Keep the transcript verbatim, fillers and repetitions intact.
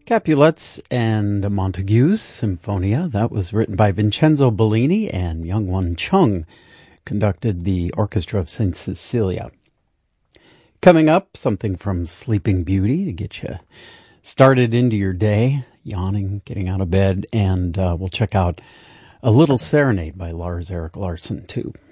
Capulets and Montague's Symphonia. That was written by Vincenzo Bellini, and Myung-Whun Chung conducted the Orchestra of Saint Cecilia. Coming up, something from Sleeping Beauty to get you started into your day, yawning, getting out of bed, and uh, we'll check out A Little Serenade by Lars Erik Larson, too.